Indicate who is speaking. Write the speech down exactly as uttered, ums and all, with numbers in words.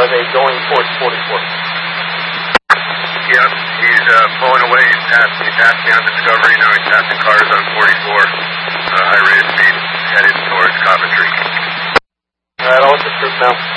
Speaker 1: are they going towards forty-four?
Speaker 2: Yep, he's uh, pulling away. He's passed, he passed me on Discovery. Now he's passing cars on forty-four. Uh, high rate of speed, headed towards Coventry.
Speaker 1: All right, I'll let the troop now.